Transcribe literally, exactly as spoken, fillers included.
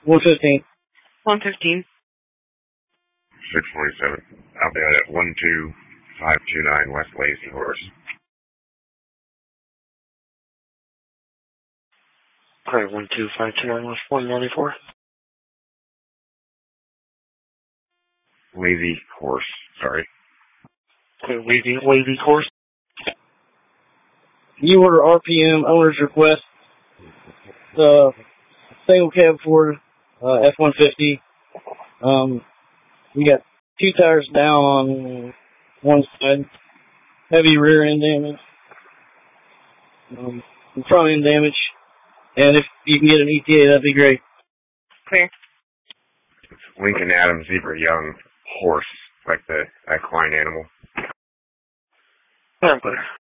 one fifteen. one fifteen. six forty-seven. I'll be at one two five two nine West Lazy Horse. Okay, one two five two nine West one ninety-four. Lazy Horse, sorry. Okay, Wavy, Wavy Horse. New order R P M, owner's request. The single cab Ford uh, F one fifty. Um, we got two tires down on one side. Heavy rear end damage. Um, some front end damage. And if you can get an E T A, that'd be great. Okay. It's Lincoln Adams Zebra Young Horse, like the equine animal. Okay.